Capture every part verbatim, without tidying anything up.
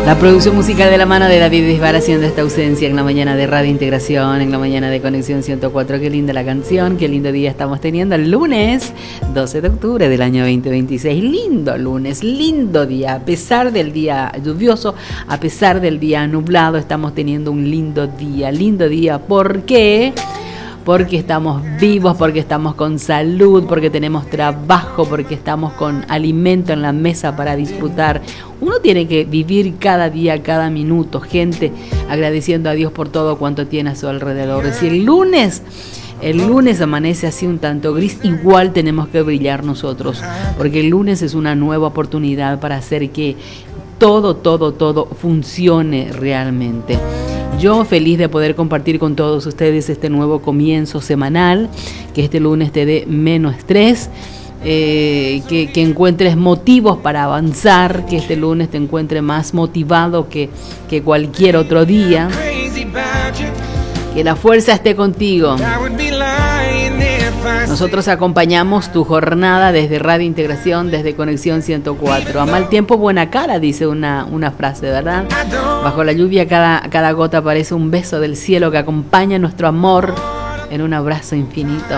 La producción musical de la mano de David Bisbal haciendo esta ausencia en la mañana de Radio Integración, en la mañana de Conexión ciento cuatro. Qué linda la canción, qué lindo día estamos teniendo el lunes doce de octubre del año veinte veintiséis. Lindo lunes, lindo día. A pesar del día lluvioso, a pesar del día nublado, estamos teniendo un lindo día. Lindo día, ¿por qué? Porque estamos vivos, porque estamos con salud, porque tenemos trabajo, porque estamos con alimento en la mesa para disfrutar. Uno tiene que vivir cada día, cada minuto, gente, agradeciendo a Dios por todo cuanto tiene a su alrededor. Si el lunes, el lunes amanece así un tanto gris, igual tenemos que brillar nosotros, porque el lunes es una nueva oportunidad para hacer que todo, todo, todo funcione realmente. Yo feliz de poder compartir con todos ustedes este nuevo comienzo semanal, que este lunes te dé menos estrés, eh, que, que encuentres motivos para avanzar, que este lunes te encuentres más motivado que, que cualquier otro día, que la fuerza esté contigo. Nosotros acompañamos tu jornada desde Radio Integración, desde Conexión ciento cuatro. A mal tiempo, buena cara, dice una, una frase, ¿verdad? Bajo la lluvia cada, cada gota parece un beso del cielo que acompaña nuestro amor en un abrazo infinito.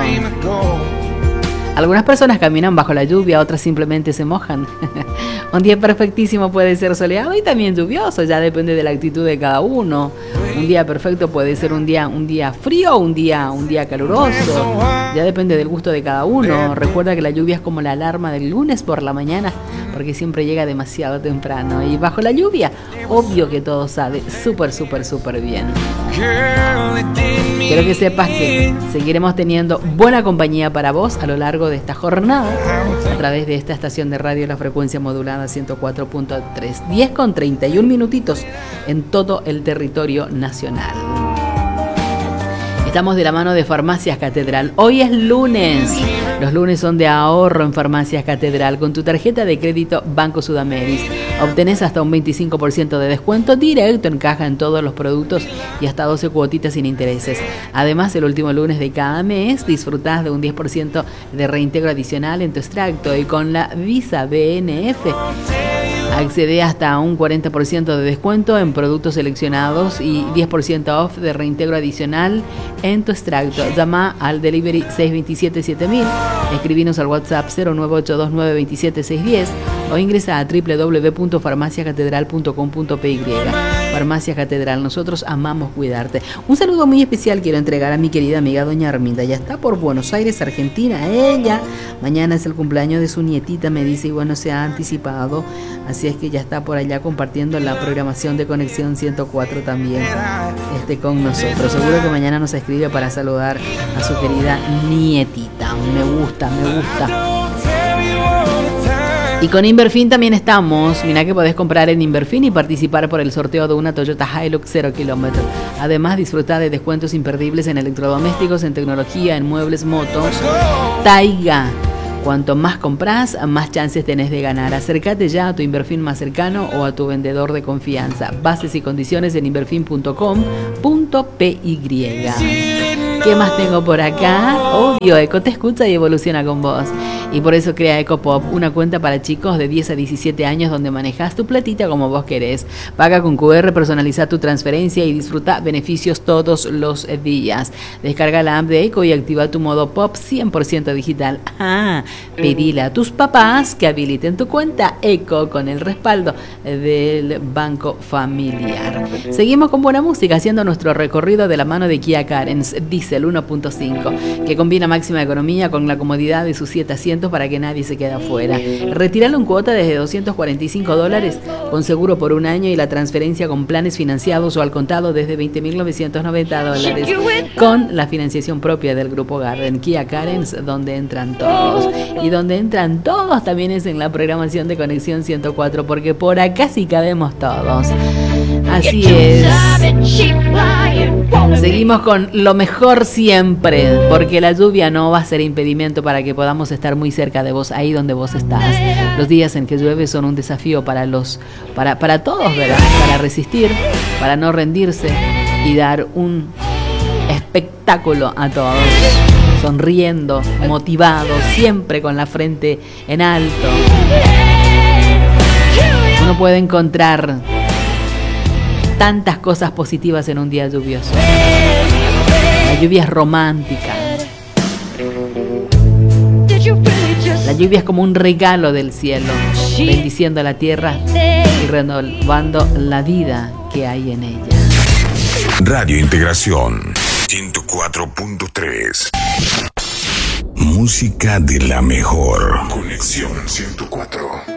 Algunas personas caminan bajo la lluvia, otras simplemente se mojan. Un día perfectísimo puede ser soleado y también lluvioso, ya depende de la actitud de cada uno. Un día perfecto puede ser un día, un día frío, un día, un día caluroso. Ya depende del gusto de cada uno. Recuerda que la lluvia es como la alarma del lunes por la mañana, porque siempre llega demasiado temprano. Y bajo la lluvia, obvio que todo sabe súper, súper, súper bien. Quiero que sepas que seguiremos teniendo buena compañía para vos a lo largo de esta jornada a través de esta estación de radio, la frecuencia modulada ciento cuatro punto tres, diez con treinta y un minutitos en todo el territorio nacional. Estamos de la mano de Farmacias Catedral. Hoy es lunes. Los lunes son de ahorro en Farmacias Catedral. Con tu tarjeta de crédito Banco Sudameris obtenés hasta un veinticinco por ciento de descuento directo en caja en todos los productos y hasta doce cuotitas sin intereses. Además, el último lunes de cada mes disfrutás de un diez por ciento de reintegro adicional en tu extracto, y con la Visa B N F accede hasta un cuarenta por ciento de descuento en productos seleccionados y diez por ciento off de reintegro adicional en tu extracto. Llama al delivery seis dos siete siete mil, escribinos al WhatsApp cero nueve ocho dos nueve dos siete seis uno cero o ingresa a doble u doble u doble u punto farmacia catedral punto com punto p y. Farmacia Catedral, nosotros amamos cuidarte. Un saludo muy especial quiero entregar a mi querida amiga doña Arminda. Ya está por Buenos Aires, Argentina. Ella, mañana es el cumpleaños de su nietita, me dice, y bueno, se ha anticipado. Así es que ya está por allá compartiendo la programación de Conexión ciento cuatro también este, con nosotros. Seguro que mañana nos escribe para saludar a su querida nietita. Me gusta, me gusta. Y con Inverfin también estamos. Mirá que podés comprar en Inverfin y participar por el sorteo de una Toyota Hilux cero kilómetros. Además, disfrutar de descuentos imperdibles en electrodomésticos, en tecnología, en muebles, motos. Taiga. Cuanto más compras, más chances tenés de ganar. Acércate ya a tu Inverfin más cercano o a tu vendedor de confianza. Bases y condiciones en inverfin punto com punto p y. ¿Qué más tengo por acá? Obvio, Eco te escucha y evoluciona con vos. Y por eso crea EcoPop, una cuenta para chicos de diez a diecisiete años donde manejas tu platita como vos querés. Paga con cu erre, personaliza tu transferencia y disfruta beneficios todos los días. Descarga la app de Eco y activa tu modo Pop cien por ciento digital. Ah, pedile a tus papás que habiliten tu cuenta Eco con el respaldo del Banco Familiar. Seguimos con buena música haciendo nuestro recorrido de la mano de Kia Carens Diesel uno punto cinco, que combina máxima economía con la comodidad de sus siete asientos para que nadie se quede afuera. Retiralo en cuota desde doscientos cuarenta y cinco dólares con seguro por un año y la transferencia con planes financiados o al contado desde veinte mil novecientos noventa dólares con la financiación propia del Grupo Garden. Kia Carens, donde entran todos. Y donde entran todos también es en la programación de Conexión ciento cuatro, porque por acá sí cabemos todos. Así es. Seguimos con lo mejor siempre, porque la lluvia no va a ser impedimento para que podamos estar muy cerca de vos, ahí donde vos estás. Los días en que llueve son un desafío para los, para, para todos, ¿verdad? Para resistir, para no rendirse y dar un espectáculo a todos. Sonriendo, motivados, siempre con la frente en alto. Uno puede encontrar tantas cosas positivas en un día lluvioso. La lluvia es romántica. La lluvia es como un regalo del cielo, bendiciendo la tierra y renovando la vida que hay en ella. Radio Integración ciento cuatro punto tres. Música de la mejor. Conexión ciento cuatro.